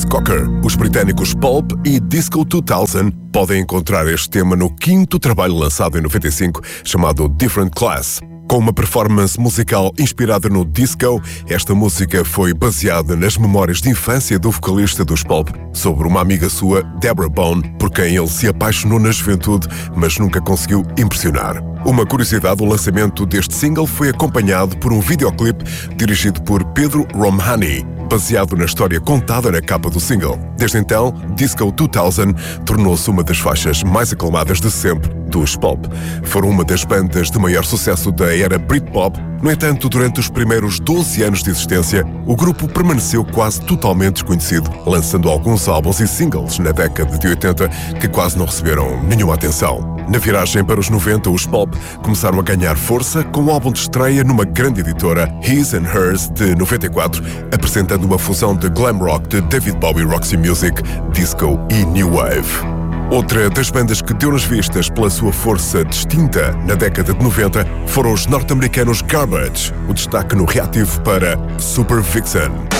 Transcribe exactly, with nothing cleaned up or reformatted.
Cocker, os britânicos Pulp e Disco dois mil podem encontrar este tema no quinto trabalho lançado em noventa e cinco, chamado Different Class. Com uma performance musical inspirada no disco, esta música foi baseada nas memórias de infância do vocalista dos Pulp sobre uma amiga sua, Deborah Bone, por quem ele se apaixonou na juventude, mas nunca conseguiu impressionar. Uma curiosidade, o lançamento deste single foi acompanhado por um videoclipe dirigido por Pedro Romani, baseado na história contada na capa do single. Desde então, Disco dois mil tornou-se uma das faixas mais aclamadas de sempre dos Pulp. Foram uma das bandas de maior sucesso da era Britpop. No entanto, durante os primeiros doze anos de existência, o grupo permaneceu quase totalmente desconhecido, lançando alguns álbuns e singles na década de oitenta que quase não receberam nenhuma atenção. Na viragem para os noventa, os Pulp começaram a ganhar força com o álbum de estreia numa grande editora, His and Hers, de noventa e quatro, apresentando uma fusão de glam rock de David Bowie, Roxy Music, disco e new wave. Outra das bandas que deu nas vistas pela sua força distinta na década de noventa foram os norte-americanos Garbage, o destaque no reativo para Super Vixen.